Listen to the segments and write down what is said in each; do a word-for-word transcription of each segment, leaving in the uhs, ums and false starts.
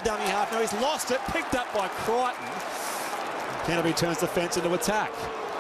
dummy half. Now he's lost it, picked up by Crichton. Canterbury turns the fence into attack.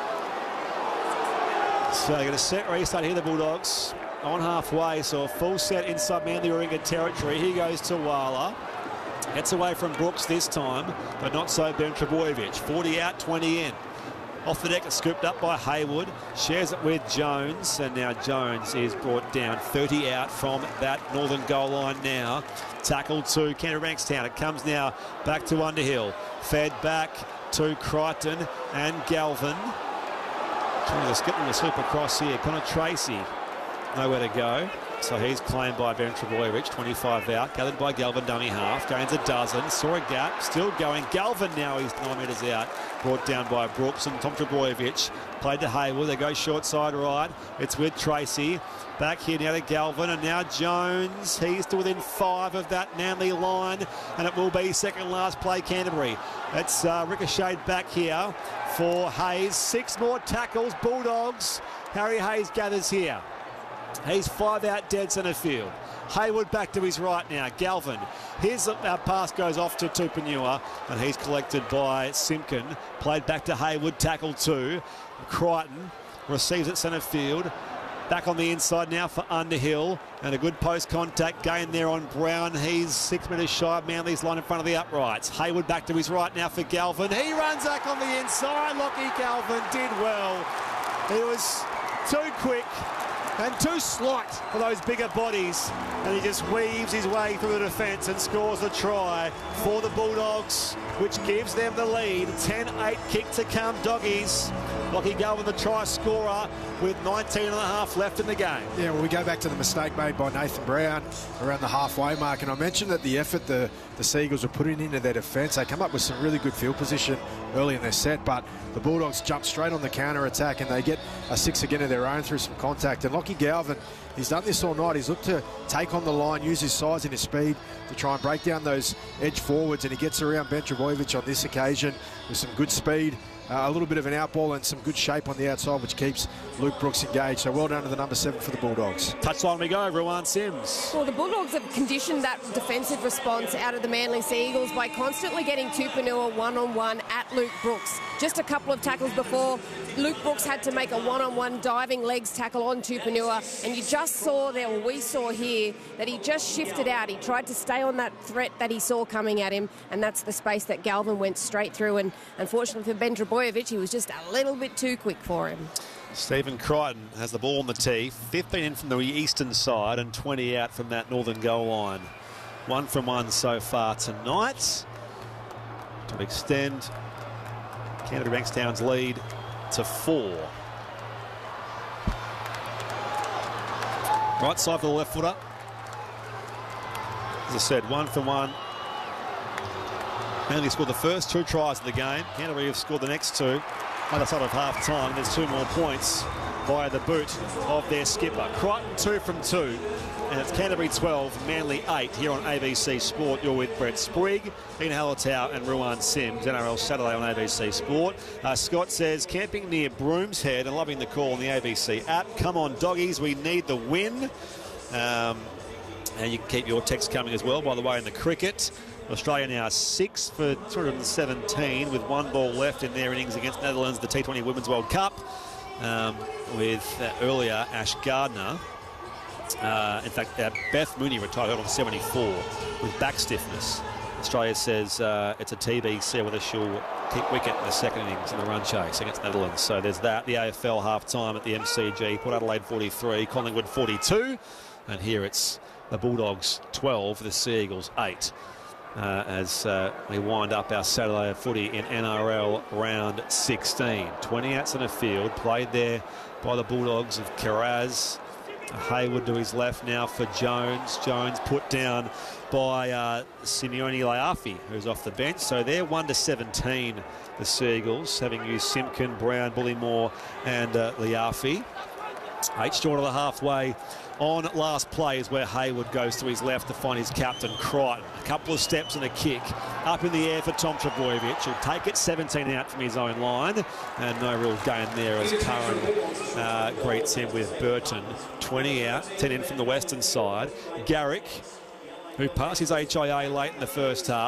So they're going to set restart here, the Bulldogs. On halfway, so a full set inside Manly Warringah territory. Here goes to Wala. Gets away from Brooks this time, but not so Ben Trebojevic. forty out, twenty in. Off the deck, it's scooped up by Haywood. Shares it with Jones, and now Jones is brought down. thirty out from that northern goal line now. Tackle to Canterbury Bankstown. It comes now back to Underhill. Fed back to Crichton and Galvin. Trying to skip them the sweep across here. Connor Tracy, nowhere to go. So he's claimed by Ben Trebojevic, twenty-five out. Gathered by Galvin, dummy half. Gains a dozen. Saw a gap. Still going. Galvin now, he's nine metres out. Brought down by Brooks and Tom Trebojevic. Played to Haywood. They go short side right. It's with Tracy. Back here now to Galvin, and now Jones. He's still within five of that Manly line, and it will be second last play Canterbury. It's uh, ricocheted back here for Hayes. Six more tackles. Bulldogs. Harry Hayes gathers here. He's five out dead centre field. Haywood back to his right now. Galvin. His uh, pass goes off to Tupanua, and he's collected by Simpkin. Played back to Haywood. Tackle two. Crichton receives at centre field. Back on the inside now for Underhill, and a good post contact gain there on Brown. He's six metres shy of Manly's line in front of the uprights. Haywood back to his right now for Galvin. He runs back on the inside. Lockie Galvin did well. He was too quick and too slight for those bigger bodies, and he just weaves his way through the defence and scores the try for the Bulldogs, which gives them the lead. ten eight kick to come, Doggies. Lockie Galvin, the try scorer, with nineteen and a half left in the game. Yeah, well, we go back to the mistake made by Nathan Brown around the halfway mark, and I mentioned that the effort the, the Seagulls were putting into their defence, they come up with some really good field position early in their set, but the Bulldogs jump straight on the counter-attack, and they get a six again of their own through some contact. And Lockie Galvin, he's done this all night. He's looked to take on the line, use his size and his speed to try and break down those edge forwards, and he gets around Ben Trebojevic on this occasion with some good speed. Uh, a little bit of an outball and some good shape on the outside, which keeps Luke Brooks engaged. So well done to the number seven for the Bulldogs. Touchline we go, Ruan Sims. Well, the Bulldogs have conditioned that defensive response out of the Manly Seagulls by constantly getting Tupanua one-on-one at Luke Brooks. Just a couple of tackles before, Luke Brooks had to make a one-on-one diving legs tackle on Tupanua, and you just saw there, or we saw here, that he just shifted out. He tried to stay on that threat that he saw coming at him, and that's the space that Galvin went straight through, and unfortunately for Ben Trebojevic, he was just a little bit too quick for him. Stephen Crichton has the ball on the tee. fifteen in from the eastern side and twenty out from that northern goal line. One from one so far tonight to extend Canterbury Bankstown's lead to four. Right side for the left footer. As I said, one from one. Manly scored the first two tries of the game. Canterbury have scored the next two. Other side of half time, there's two more points via the boot of their skipper. Crichton two from two, and it's Canterbury twelve, Manly eight here on A B C Sport. You're with Brett Sprigg, Ian Hallertau and Ruan Sims, N R L Saturday on A B C Sport. Uh, Scott says, camping near Broomshead and loving the call on the A B C app. Come on, Doggies, we need the win. Um, and you can keep your text coming as well, by the way, in the cricket. Australia now six for two hundred seventeen with one ball left in their innings against Netherlands, the T twenty Women's World Cup, um, with uh, earlier Ash Gardner. Uh, in fact, uh, Beth Mooney retired on seventy-four with back stiffness. Australia says uh, it's a T B C whether she'll kick wicket in the second innings in the run chase against Netherlands. So there's that. The A F L half-time at the M C G. Port Adelaide forty-three, Collingwood forty-two. And here it's the Bulldogs twelve, the Sea Eagles eight. Uh, as uh, we wind up our Saturday footy in N R L round sixteen. twenty outs in the field, played there by the Bulldogs of Kiraz. Haywood to his left now for Jones. Jones put down by uh, Simeone Leafi, who's off the bench. So they're one to seventeen, the Seagulls, having used Simpkin, Brown, Bullymore and uh, Leafi. Eight short of the halfway on last play is where Haywood goes to his left to find his captain, Crichton. A couple of steps and a kick up in the air for Tom Trebojevic. He'll take it seventeen out from his own line, and no real gain there as Curran uh, greets him with Burton. twenty out, ten in from the western side. Garrick, who passed his H I A late in the first half.